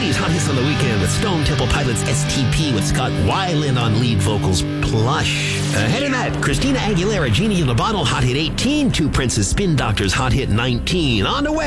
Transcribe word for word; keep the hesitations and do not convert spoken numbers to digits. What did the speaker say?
nineties Hot Hits on the Weekend with Stone Temple Pilots S T P with Scott Weiland on lead vocals, Plush. Ahead of that, Christina Aguilera, Genie in a Bottle, Hot Hit eighteen. Two Prince's Spin Doctors, Hot Hit nineteen. On the way.